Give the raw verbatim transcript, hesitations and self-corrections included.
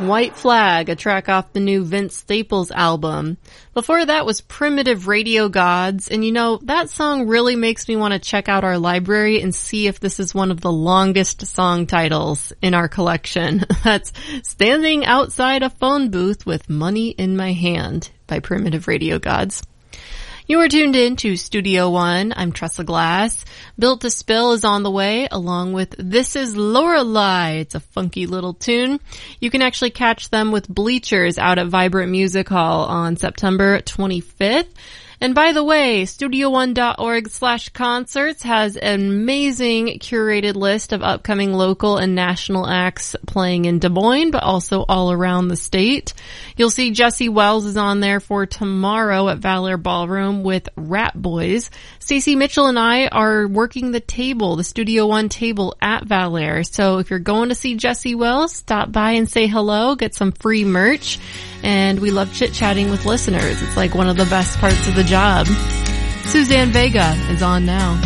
White Flag, a track off the new Vince Staples album. Before that was Primitive Radio Gods, and you know, that song really makes me want to check out our library and see if this is one of the longest song titles in our collection. That's Standing Outside a Phone Booth with Money in My Hand by Primitive Radio Gods. You are tuned in to Studio One. I'm Tressa Glass. Built to Spill is on the way, along with This Is Lorelei. It's a funky little tune. You can actually catch them with Bleachers out at Vibrant Music Hall on September twenty-fifth. And by the way, studio one dot org slash concerts has an amazing curated list of upcoming local and national acts playing in Des Moines, but also all around the state. You'll see Jesse Wells is on there for tomorrow at Valor Ballroom with Rat Boys. Stacey Mitchell and I are working the table, the Studio One table at Valor. So if you're going to see Jesse Wells, stop by and say hello, get some free merch. And we love chit-chatting with listeners. It's like one of the best parts of the job. Suzanne Vega is on now.